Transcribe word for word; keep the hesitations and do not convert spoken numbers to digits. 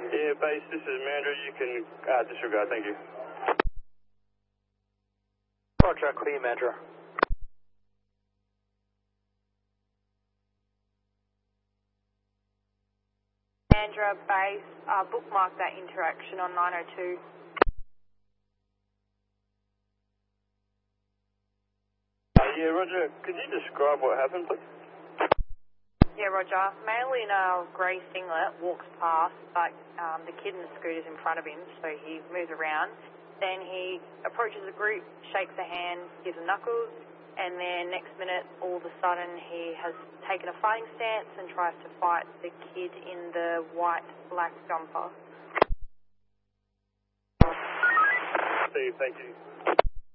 Yeah, base, this is Mandra. You can uh, disregard, thank you. Roger, clear Mandra. Mandra base, uh, bookmark that interaction on nine oh two. Uh, yeah, Roger, could you describe what happened, please? Yeah, Roger. Male in a grey singlet walks past, but um, the kid in the scooter's in front of him, so he moves around. Then he approaches the group, shakes a hand, gives them knuckles, and then next minute, all of a sudden, he has taken a fighting stance and tries to fight the kid in the white-black jumper. Steve, thank you.